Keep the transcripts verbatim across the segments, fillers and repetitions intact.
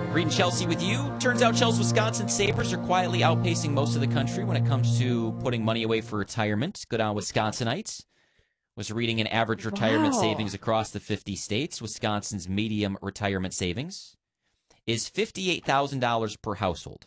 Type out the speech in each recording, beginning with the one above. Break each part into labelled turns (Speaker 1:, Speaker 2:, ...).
Speaker 1: Reading Chelsea with you. Turns out Chelsea's Wisconsin Sabres are quietly outpacing most of the country when it comes to putting money away for retirement. Good on Wisconsinites. Was reading an average retirement
Speaker 2: Wow.
Speaker 1: savings across the fifty states. Wisconsin's medium retirement savings is fifty-eight thousand dollars per household.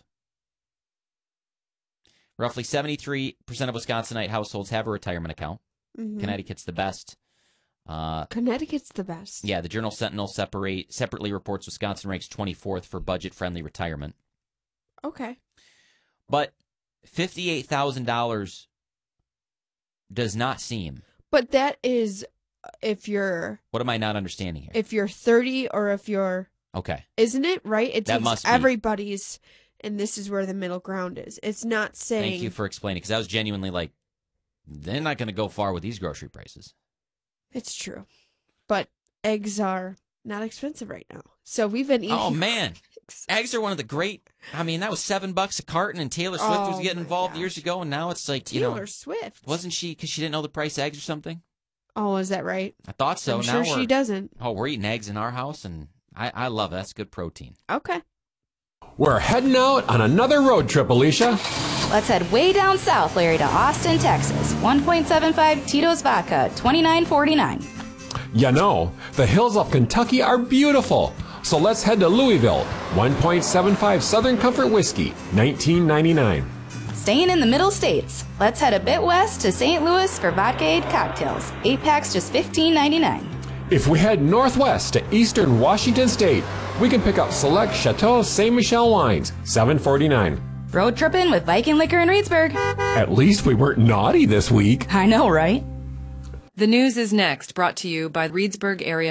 Speaker 1: Roughly seventy-three percent of Wisconsinite households have a retirement account.
Speaker 2: Mm-hmm.
Speaker 1: Connecticut's the best. Uh,
Speaker 2: Connecticut's the best.
Speaker 1: yeah, the Journal Sentinel separate, separately reports Wisconsin ranks twenty-fourth for budget-friendly retirement.
Speaker 2: Okay.
Speaker 1: But fifty-eight thousand dollars does not seem...
Speaker 2: But that is if you're...
Speaker 1: What am I not understanding here?
Speaker 2: If you're thirty or if you're...
Speaker 1: Okay.
Speaker 2: Isn't it, right? It
Speaker 1: That
Speaker 2: takes
Speaker 1: must be.
Speaker 2: everybody's, and this is where the middle ground is. It's not saying...
Speaker 1: Thank you for explaining, because I was genuinely like, they're not going to go far with these grocery prices.
Speaker 2: It's true. But eggs are not expensive right now. So we've been eating...
Speaker 1: Oh, man. Eggs are one of the great... I mean, that was seven bucks a carton, and Taylor Swift
Speaker 2: Oh,
Speaker 1: was getting
Speaker 2: my
Speaker 1: involved
Speaker 2: gosh.
Speaker 1: years ago, and now it's like,
Speaker 2: Taylor
Speaker 1: you know...
Speaker 2: Swift.
Speaker 1: Wasn't she, because she didn't know the price of eggs or something?
Speaker 2: Oh, is that right?
Speaker 1: I thought so.
Speaker 2: I'm
Speaker 1: now
Speaker 2: sure
Speaker 1: we're,
Speaker 2: she doesn't.
Speaker 1: Oh, we're eating eggs in our house, and I, I love it. That's good protein.
Speaker 2: Okay.
Speaker 3: We're heading out on another road trip, Alicia.
Speaker 4: Let's head way down south, Larry, to Austin, Texas. one point seven five Tito's Vodka, twenty-nine forty-nine.
Speaker 3: You know, the hills of Kentucky are beautiful. So let's head to Louisville. one point seven five Southern Comfort Whiskey, nineteen ninety-nine.
Speaker 4: Staying in the middle states, let's head a bit west to Saint Louis for Vodka-Aid cocktails. Eight packs, just fifteen ninety-nine.
Speaker 3: If we head northwest to eastern Washington State, we can pick up select Chateau Saint Michel wines, seven forty-nine.
Speaker 4: Road tripping with Viking Liquor in Reedsburg.
Speaker 3: At least we weren't naughty this week.
Speaker 4: I know, right?
Speaker 5: The news is next, brought to you by Reedsburg Area